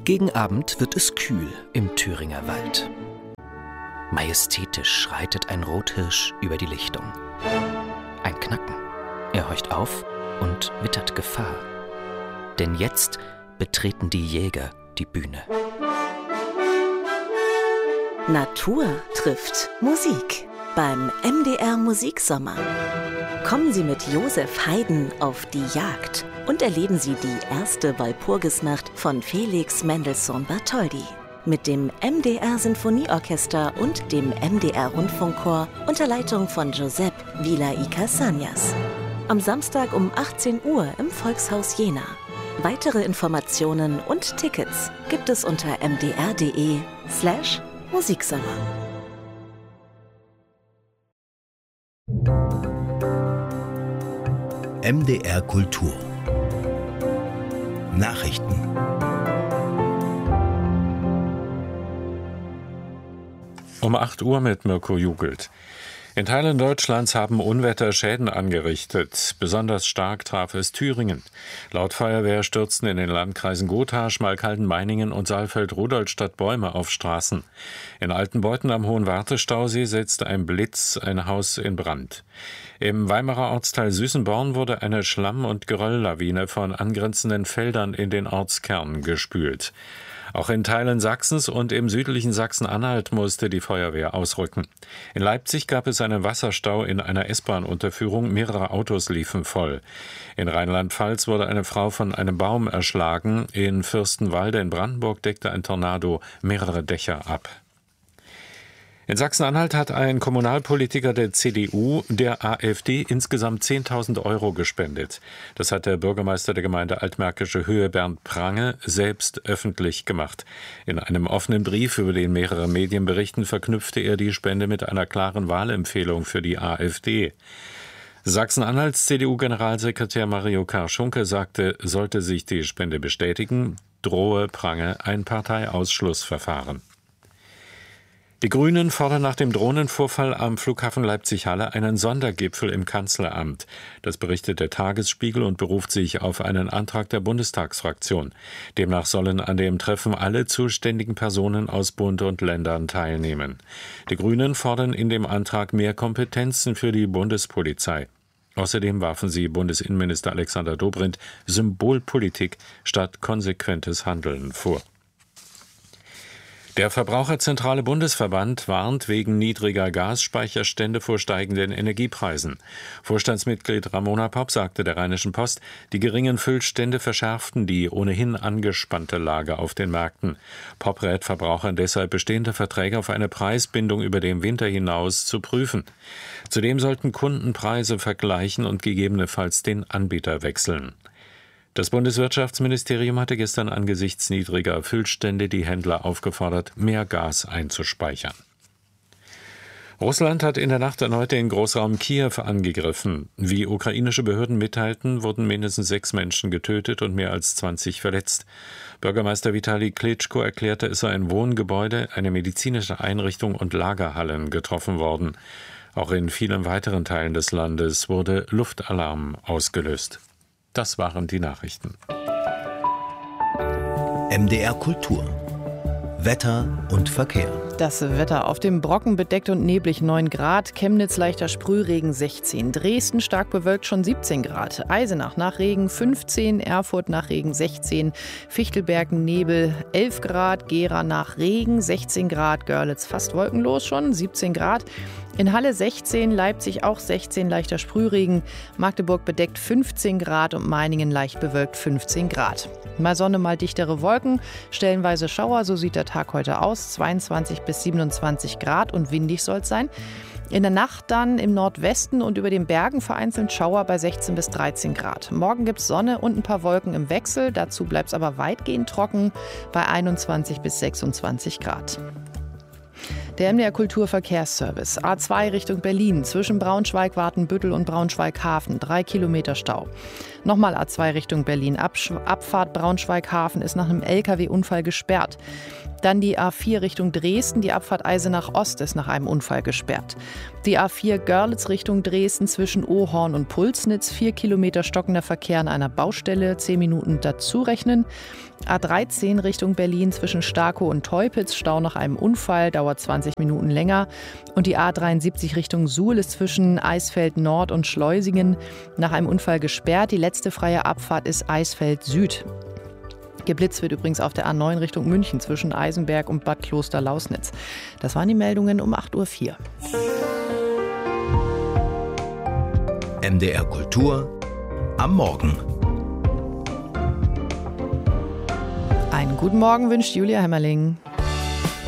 Gegen Abend wird es kühl im Thüringer Wald. Majestätisch schreitet ein Rothirsch über die Lichtung. Ein Knacken. Er horcht auf und wittert Gefahr. Denn jetzt betreten die Jäger die Bühne. Natur trifft Musik beim MDR Musiksommer. Kommen Sie mit Josef Haydn auf die Jagd und erleben Sie die erste Walpurgisnacht von Felix Mendelssohn Bartholdy mit dem MDR Sinfonieorchester und dem MDR Rundfunkchor unter Leitung von Giuseppe Villa y Cassagnas. Am Samstag um 18 Uhr im Volkshaus Jena. Weitere Informationen und Tickets gibt es unter mdr.de/Musiksommer. MDR Kultur Nachrichten. Um 8 Uhr mit Mirko Jugelt. In Teilen Deutschlands haben Unwetter Schäden angerichtet. Besonders stark traf es Thüringen. Laut Feuerwehr stürzten in den Landkreisen Gotha, Schmalkalden-Meiningen und Saalfeld-Rudolstadt Bäume auf Straßen. In Altenbeuthen am Hohenwarte-Stausee setzte ein Blitz ein Haus in Brand. Im Weimarer Ortsteil Süßenborn wurde eine Schlamm- und Gerölllawine von angrenzenden Feldern in den Ortskern gespült. Auch in Teilen Sachsens und im südlichen Sachsen-Anhalt musste die Feuerwehr ausrücken. In Leipzig gab es einen Wasserstau in einer S-Bahn-Unterführung. Mehrere Autos liefen voll. In Rheinland-Pfalz wurde eine Frau von einem Baum erschlagen. In Fürstenwalde in Brandenburg deckte ein Tornado mehrere Dächer ab. In Sachsen-Anhalt hat ein Kommunalpolitiker der CDU der AfD insgesamt 10.000 € gespendet. Das hat der Bürgermeister der Gemeinde Altmärkische Höhe Bernd Prange selbst öffentlich gemacht. In einem offenen Brief, über den mehrere Medien berichten, verknüpfte er die Spende mit einer klaren Wahlempfehlung für die AfD. Sachsen-Anhalts CDU-Generalsekretär Mario Karschunke sagte, sollte sich die Spende bestätigen, drohe Prange ein Parteiausschlussverfahren. Die Grünen fordern nach dem Drohnenvorfall am Flughafen Leipzig-Halle einen Sondergipfel im Kanzleramt. Das berichtet der Tagesspiegel und beruft sich auf einen Antrag der Bundestagsfraktion. Demnach sollen an dem Treffen alle zuständigen Personen aus Bund und Ländern teilnehmen. Die Grünen fordern in dem Antrag mehr Kompetenzen für die Bundespolizei. Außerdem warfen sie Bundesinnenminister Alexander Dobrindt Symbolpolitik statt konsequentes Handeln vor. Der Verbraucherzentrale Bundesverband warnt wegen niedriger Gasspeicherstände vor steigenden Energiepreisen. Vorstandsmitglied Ramona Popp sagte der Rheinischen Post, die geringen Füllstände verschärften die ohnehin angespannte Lage auf den Märkten. Popp rät Verbrauchern deshalb, bestehende Verträge auf eine Preisbindung über den Winter hinaus zu prüfen. Zudem sollten Kunden Preise vergleichen und gegebenenfalls den Anbieter wechseln. Das Bundeswirtschaftsministerium hatte gestern angesichts niedriger Füllstände die Händler aufgefordert, mehr Gas einzuspeichern. Russland hat in der Nacht erneut den Großraum Kiew angegriffen. Wie ukrainische Behörden mitteilten, wurden mindestens 6 Menschen getötet und mehr als 20 verletzt. Bürgermeister Vitali Klitschko erklärte, es sei ein Wohngebäude, eine medizinische Einrichtung und Lagerhallen getroffen worden. Auch in vielen weiteren Teilen des Landes wurde Luftalarm ausgelöst. Das waren die Nachrichten. MDR Kultur Wetter und Verkehr. Das Wetter auf dem Brocken bedeckt und neblig 9 Grad, Chemnitz leichter Sprühregen 16, Dresden stark bewölkt schon 17 Grad, Eisenach nach Regen 15, Erfurt nach Regen 16, Fichtelberg Nebel 11 Grad, Gera nach Regen 16 Grad, Görlitz fast wolkenlos schon 17 Grad, in Halle 16, Leipzig auch 16, leichter Sprühregen, Magdeburg bedeckt 15 Grad und Meiningen leicht bewölkt 15 Grad. Mal Sonne, mal dichtere Wolken, stellenweise Schauer, so sieht der Tag heute aus, 22 bis 27 Grad und windig soll es sein. In der Nacht dann im Nordwesten und über den Bergen vereinzelt Schauer bei 16 bis 13 Grad. Morgen gibt es Sonne und ein paar Wolken im Wechsel, dazu bleibt es aber weitgehend trocken bei 21 bis 26 Grad. Der MDR Kulturverkehrsservice. A2 Richtung Berlin. Zwischen Braunschweig-Watenbüttel und Braunschweig-Hafen. 3 Kilometer Stau. Nochmal A2 Richtung Berlin. Abfahrt Braunschweig-Hafen ist nach einem LKW-Unfall gesperrt. Dann die A4 Richtung Dresden, die Abfahrt Eisenach-Ost ist nach einem Unfall gesperrt. Die A4 Görlitz Richtung Dresden zwischen Ohorn und Pulsnitz, 4 Kilometer stockender Verkehr an einer Baustelle, 10 Minuten dazu rechnen. A13 Richtung Berlin zwischen Starkow und Teupitz, Stau nach einem Unfall, dauert 20 Minuten länger. Und die A73 Richtung Suhl ist zwischen Eisfeld Nord und Schleusingen nach einem Unfall gesperrt. Die letzte freie Abfahrt ist Eisfeld Süd. Geblitzt wird übrigens auf der A9 Richtung München zwischen Eisenberg und Bad Kloster-Lausnitz. Das waren die Meldungen um 8.04 Uhr. MDR Kultur am Morgen. Einen guten Morgen wünscht Julia Hemmerling.